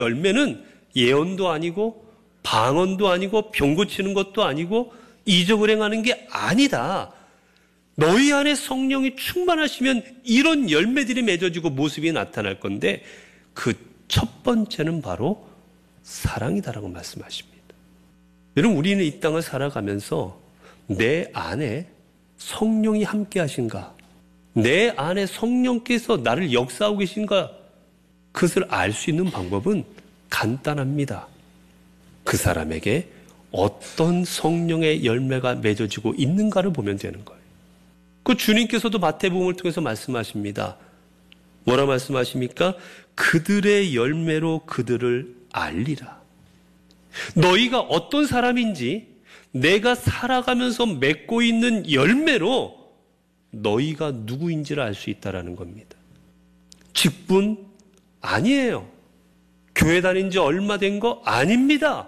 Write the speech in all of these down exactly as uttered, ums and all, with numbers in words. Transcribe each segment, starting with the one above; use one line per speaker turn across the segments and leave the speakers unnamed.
열매는 예언도 아니고 방언도 아니고 병 고치는 것도 아니고 이적을 행하는 게 아니다. 너희 안에 성령이 충만하시면 이런 열매들이 맺어지고 모습이 나타날 건데 그 첫 번째는 바로 사랑이다라고 말씀하십니다. 여러분, 우리는 이 땅을 살아가면서 내 안에 성령이 함께 하신가, 내 안에 성령께서 나를 역사하고 계신가, 그것을 알 수 있는 방법은 간단합니다. 그 사람에게 어떤 성령의 열매가 맺어지고 있는가를 보면 되는 거예요. 그 주님께서도 마태복음을 통해서 말씀하십니다. 뭐라 말씀하십니까? 그들의 열매로 그들을 알리라. 너희가 어떤 사람인지 내가 살아가면서 맺고 있는 열매로 너희가 누구인지를 알 수 있다는 겁니다. 직분 아니에요. 교회 다닌 지 얼마 된 거 아닙니다.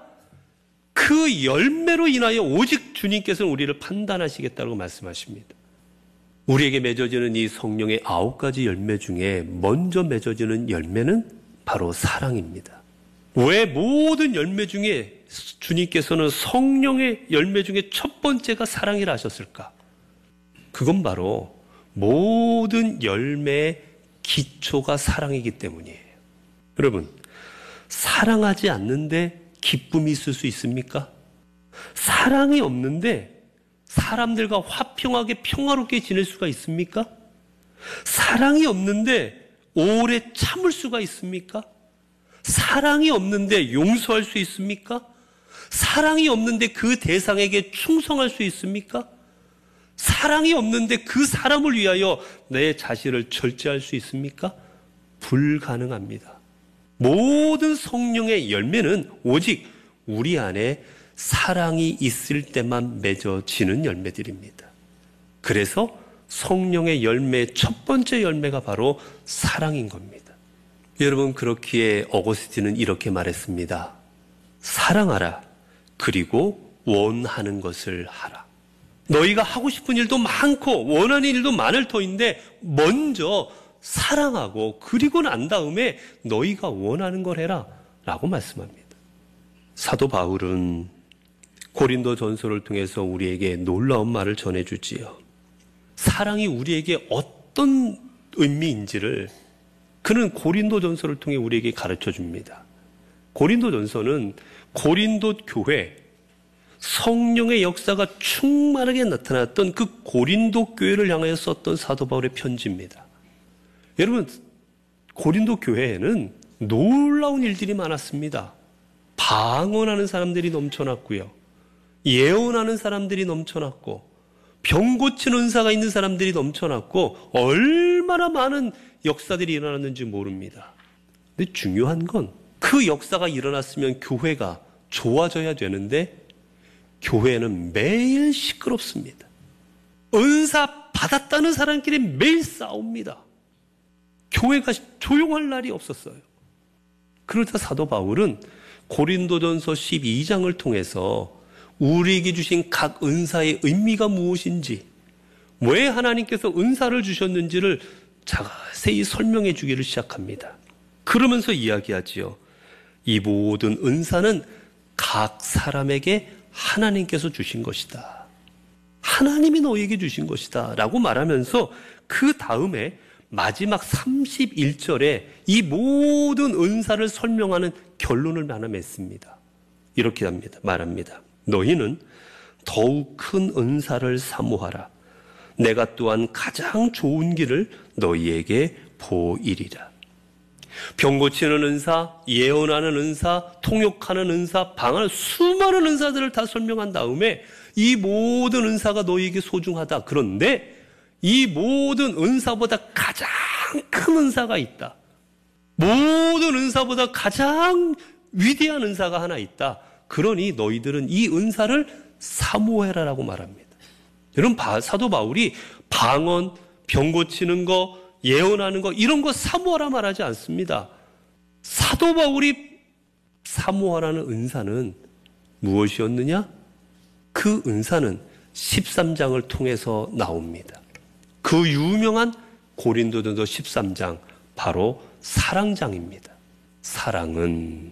그 열매로 인하여 오직 주님께서는 우리를 판단하시겠다고 말씀하십니다. 우리에게 맺어지는 이 성령의 아홉 가지 열매 중에 먼저 맺어지는 열매는 바로 사랑입니다. 왜 모든 열매 중에 주님께서는 성령의 열매 중에 첫 번째가 사랑이라 하셨을까? 그건 바로 모든 열매의 기초가 사랑이기 때문이에요. 여러분, 사랑하지 않는데 기쁨이 있을 수 있습니까? 사랑이 없는데 사람들과 화평하게 평화롭게 지낼 수가 있습니까? 사랑이 없는데 오래 참을 수가 있습니까? 사랑이 없는데 용서할 수 있습니까? 사랑이 없는데 그 대상에게 충성할 수 있습니까? 사랑이 없는데 그 사람을 위하여 내 자신을 절제할 수 있습니까? 불가능합니다. 모든 성령의 열매는 오직 우리 안에 사랑이 있을 때만 맺어지는 열매들입니다. 그래서 성령의 열매의 첫 번째 열매가 바로 사랑인 겁니다. 여러분, 그렇기에 어거스틴은 이렇게 말했습니다. 사랑하라. 그리고 원하는 것을 하라. 너희가 하고 싶은 일도 많고 원하는 일도 많을 터인데 먼저 사랑하고 그리고 난 다음에 너희가 원하는 걸 해라 라고 말씀합니다. 사도 바울은 고린도 전서를 통해서 우리에게 놀라운 말을 전해주지요. 사랑이 우리에게 어떤 의미인지를 그는 고린도 전서를 통해 우리에게 가르쳐 줍니다. 고린도 전서는 고린도 교회, 성령의 역사가 충만하게 나타났던 그 고린도 교회를 향하여 썼던 사도 바울의 편지입니다. 여러분, 고린도 교회에는 놀라운 일들이 많았습니다. 방언하는 사람들이 넘쳐났고요. 예언하는 사람들이 넘쳐났고 병 고치는 은사가 있는 사람들이 넘쳐났고 얼마나 많은 역사들이 일어났는지 모릅니다. 근데 중요한 건 그 역사가 일어났으면 교회가 좋아져야 되는데 교회는 매일 시끄럽습니다. 은사 받았다는 사람끼리 매일 싸웁니다. 교회가 조용할 날이 없었어요. 그러자 사도 바울은 고린도전서 십이 장을 통해서 우리에게 주신 각 은사의 의미가 무엇인지, 왜 하나님께서 은사를 주셨는지를 자세히 설명해 주기를 시작합니다. 그러면서 이야기하지요. 이 모든 은사는 각 사람에게 하나님께서 주신 것이다. 하나님이 너에게 주신 것이다 라고 말하면서 그 다음에 마지막 삼십일 절에 이 모든 은사를 설명하는 결론을 하나 맺습니다. 이렇게 합니다. 말합니다. 너희는 더욱 큰 은사를 사모하라. 내가 또한 가장 좋은 길을 너희에게 보이리라. 병 고치는 은사, 예언하는 은사, 통역하는 은사, 방언하는 수많은 은사들을 다 설명한 다음에 이 모든 은사가 너희에게 소중하다. 그런데 이 모든 은사보다 가장 큰 은사가 있다. 모든 은사보다 가장 위대한 은사가 하나 있다. 그러니 너희들은 이 은사를 사모해라라고 말합니다. 여러분, 사도 바울이 방언, 병 고치는 거, 예언하는 거 이런 거 사모하라 말하지 않습니다. 사도 바울이 사모하라는 은사는 무엇이었느냐? 그 은사는 십삼 장을 통해서 나옵니다. 그 유명한 고린도전서 십삼 장, 바로 사랑장입니다. 사랑은